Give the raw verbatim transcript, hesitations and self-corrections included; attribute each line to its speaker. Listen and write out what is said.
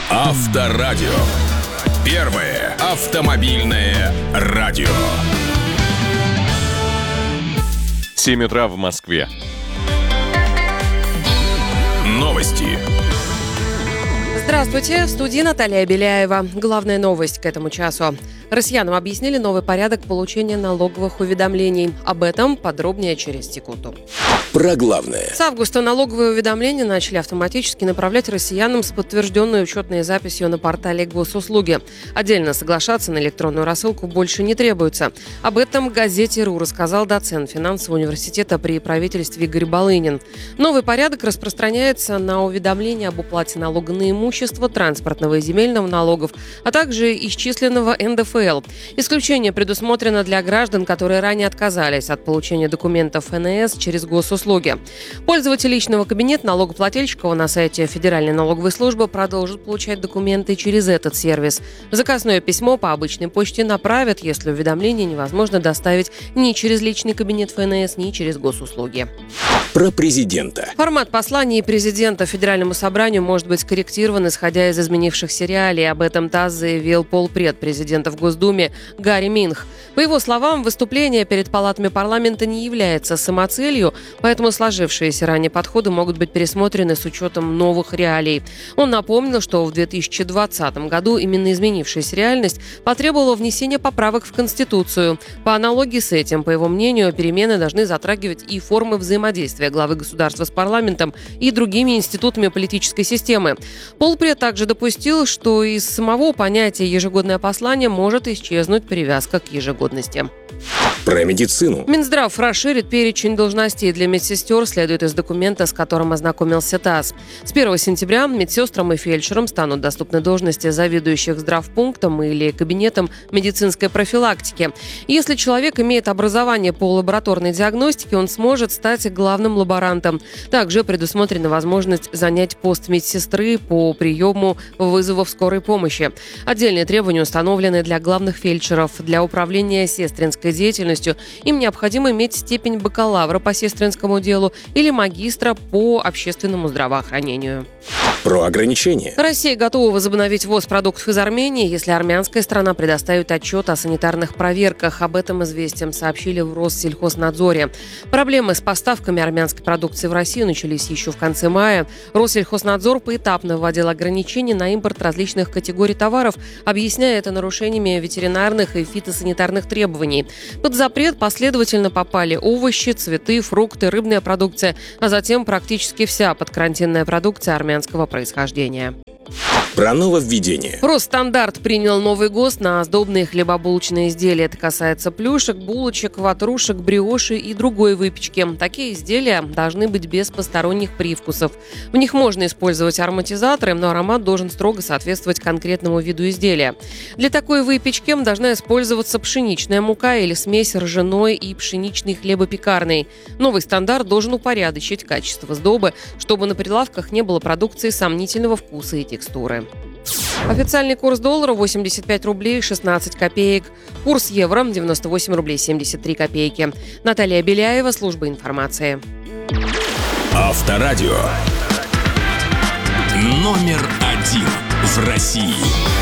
Speaker 1: Авторадио. Первое автомобильное радио.
Speaker 2: семь утра в Москве.
Speaker 1: Новости.
Speaker 3: Здравствуйте, в студии Наталья Беляева. Главная новость к этому часу. Россиянам объяснили новый порядок получения налоговых уведомлений. Об этом подробнее через секунду.
Speaker 1: Про главное.
Speaker 3: С августа налоговые уведомления начали автоматически направлять россиянам с подтвержденной учетной записью на портале Госуслуги. Отдельно соглашаться на электронную рассылку больше не требуется. Об этом газете.ру рассказал доцент финансового университета при правительстве Игорь Балынин. Новый порядок распространяется на уведомления об уплате налога на имущество, транспортного и земельного налогов, а также исчисленного эн дэ эф эл. Исключение предусмотрено для граждан, которые ранее отказались от получения документов эн эс через госуслуги. Пользователи личного кабинета налогоплательщика на сайте Федеральной налоговой службы продолжат получать документы через этот сервис. Заказное письмо по обычной почте направят, если уведомление невозможно доставить ни через личный кабинет эф эн эс, ни через госуслуги.
Speaker 1: Про президента.
Speaker 3: Формат посланий президента Федеральному собранию может быть скорректирован, исходя из изменившихся реалий. Об этом ТАСС заявил полпред президента в Госдуме Гарри Минх. По его словам, выступление перед палатами парламента не является самоцелью, поэтому сложившиеся ранее подходы могут быть пересмотрены с учетом новых реалий. Он напомнил, что в две тысячи двадцатом году именно изменившаяся реальность потребовала внесения поправок в Конституцию. По аналогии с этим, по его мнению, перемены должны затрагивать и формы взаимодействия главы государства с парламентом и другими институтами политической системы. Полпред также допустил, что из самого понятия «ежегодное послание» может исчезнуть привязка к ежегодности.
Speaker 1: Про медицину.
Speaker 3: Минздрав расширит перечень должностей для медсестер, следует из документа, с которым ознакомился ТАСС. С первого сентября медсестрам и фельдшерам станут доступны должности заведующих здравпунктом или кабинетом медицинской профилактики. Если человек имеет образование по лабораторной диагностике, он сможет стать главным лаборантом. Также предусмотрена возможность занять пост медсестры по приему вызовов скорой помощи. Отдельные требования установлены для главных фельдшеров. Для управления сестринской деятельностью им необходимо иметь степень бакалавра по сестринскому делу или магистра по общественному здравоохранению.
Speaker 1: Про ограничения.
Speaker 3: Россия готова возобновить ввоз продуктов из Армении, если армянская страна предоставит отчет о санитарных проверках. Об этом «Известиям» сообщили в Россельхознадзоре. Проблемы с поставками армянской продукции в Россию начались еще в конце мая. Россельхознадзор поэтапно вводил ограничения на импорт различных категорий товаров, объясняя это нарушениями ветеринарных и фитосанитарных требований. Под запрет последовательно попали овощи, цветы, фрукты, рыбная продукция, а затем практически вся подкарантинная продукция армянского происхождения.
Speaker 1: Про нововведение.
Speaker 3: Росстандарт принял новый ГОСТ на сдобные хлебобулочные изделия. Это касается плюшек, булочек, ватрушек, бриоши и другой выпечки. Такие изделия должны быть без посторонних привкусов. В них можно использовать ароматизаторы, но аромат должен строго соответствовать конкретному виду изделия. Для такой выпечки должна использоваться пшеничная мука или смесь ржаной и пшеничной хлебопекарной. Новый стандарт должен упорядочить качество сдобы, чтобы на прилавках не было продукции сомнительного вкуса и текстуры. Официальный курс доллара восемьдесят пять рублей шестнадцать копеек. Курс евро девяносто восемь рублей семьдесят три копейки. Наталья Беляева, служба информации.
Speaker 1: Авторадио. Номер один в России.